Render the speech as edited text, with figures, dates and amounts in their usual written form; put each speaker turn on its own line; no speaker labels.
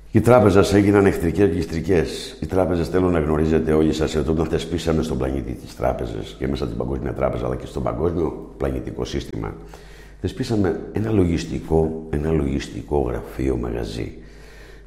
Οι τράπεζες έγιναν εχθρικές και εχθρικές. Οι τράπεζες, θέλω να γνωρίζετε όλοι σας, ότι όταν θεσπίσαμε στον πλανήτη τις τράπεζες και μέσα στην Παγκόσμια Τράπεζα αλλά και στο παγκόσμιο πλανητικό σύστημα, θεσπίσαμε ένα λογιστικό γραφείο, μαγαζί.